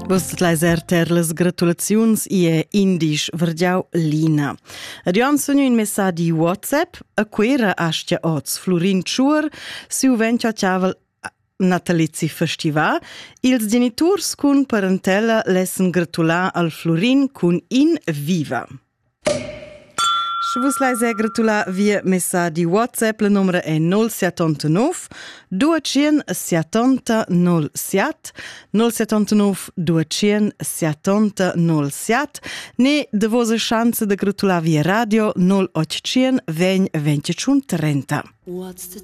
Vos leiser ter las gratulaziuns e indisch vergiau Lina. Adion sogno in messaggi WhatsApp a quera astia oz Florin Tschur siu ventia ciavel natalizi festiva. Ils geniturs cun parentela lessen gratular al Florin cun in viva. Se vos leise gratular via messaggi WhatsApp, la numera è 079 270 07 079 270 07 ne de vosa chance de gratular via radio 0800 20 25 30.